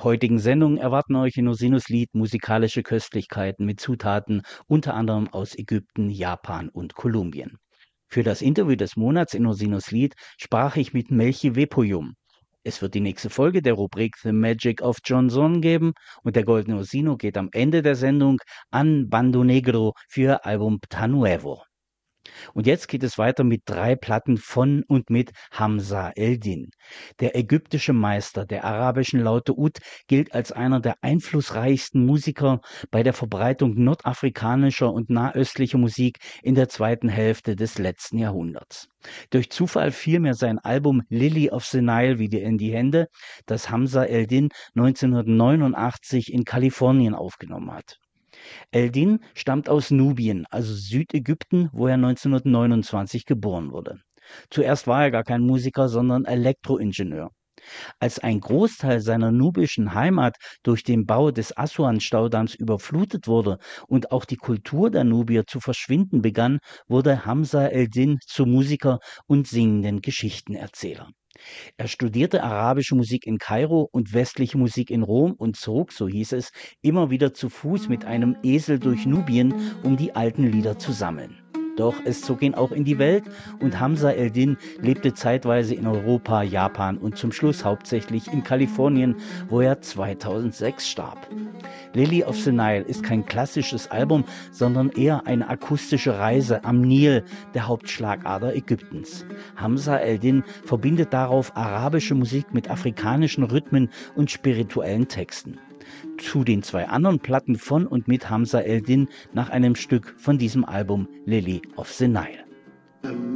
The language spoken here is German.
heutigen Sendung erwarten euch in Ursinus Lied musikalische Köstlichkeiten mit Zutaten unter anderem aus Ägypten, Japan und Kolumbien. Für das Interview des Monats in Ursinus Lied sprach ich mit Melchi Wepoyum. Es wird die nächste Folge der Rubrik The Magic of Johnson geben und der Goldene Ursino geht am Ende der Sendung an Bando Negro für ihr Album Pta Nuevo. Und jetzt geht es weiter mit 3 Platten von und mit Hamza El-Din. Der ägyptische Meister der arabischen Laute Ud gilt als einer der einflussreichsten Musiker bei der Verbreitung nordafrikanischer und nahöstlicher Musik in der zweiten Hälfte des letzten Jahrhunderts. Durch Zufall fiel mir sein Album Lily of the Nile wieder in die Hände, das Hamza El-Din 1989 in Kalifornien aufgenommen hat. El-Din stammt aus Nubien, also Südägypten, wo er 1929 geboren wurde. Zuerst war er gar kein Musiker, sondern Elektroingenieur. Als ein Großteil seiner nubischen Heimat durch den Bau des Assuan-Staudamms überflutet wurde und auch die Kultur der Nubier zu verschwinden begann, wurde Hamza El-Din zum Musiker und singenden Geschichtenerzähler. Er studierte arabische Musik in Kairo und westliche Musik in Rom und zog, so hieß es, immer wieder zu Fuß mit einem Esel durch Nubien, um die alten Lieder zu sammeln. Doch es zog ihn auch in die Welt und Hamza El-Din lebte zeitweise in Europa, Japan und zum Schluss hauptsächlich in Kalifornien, wo er 2006 starb. Lily of the Nile ist kein klassisches Album, sondern eher eine akustische Reise am Nil, der Hauptschlagader Ägyptens. Hamza El-Din verbindet darauf arabische Musik mit afrikanischen Rhythmen und spirituellen Texten. Zu den 2 anderen Platten von und mit Hamza El-Din nach einem Stück von diesem Album Lily of the Nile.